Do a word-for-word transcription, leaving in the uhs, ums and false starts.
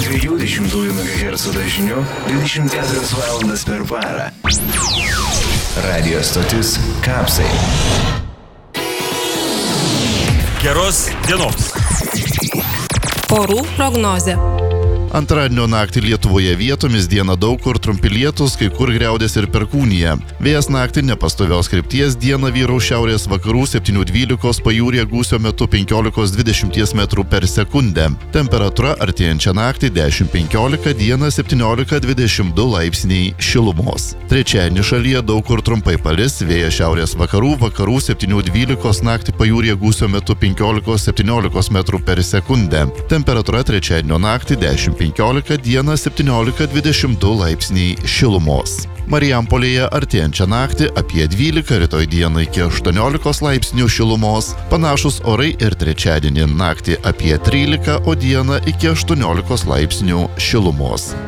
dviejų dešimtųjų megahercų dažniu dvidešimt keturias valandas per parą. Radio stotis Kapsai. Geros dienos. Orų prognozė. Antradienio naktį Lietuvoje vietomis dieną daug kur trumpi lietūs, kai kur griaudės ir perkūnija. Vėjas naktį nepastovios krypties, dieną vyraus šiaurės vakarų septynių dvylikos, pajūryje gūsio metu penkiolikos dvidešimties metrų per sekundę. Temperatūra artėjančią naktį dešimt penkiolika, dieną septyniolika dvidešimt du laipsniai šilumos. Trečiadienį šalyje daug kur trumpai palis, vėjas šiaurės vakarų, vakarų septynių dvylikos, naktį pajūryje gūsio metu penkiolikos septyniolikos metrų per sekundę. Temperatūra trečiadienio naktį dešimt penkiolika, dieną septyniolika dvidešimt du laipsniai šilumos. Marijampolėje artėjančią naktį apie dvylika, rytoj dieną iki aštuoniolikos laipsnių šilumos. Panašus orai ir trečiadienį naktį apie trylika, o dieną iki aštuoniolikos laipsnių šilumos.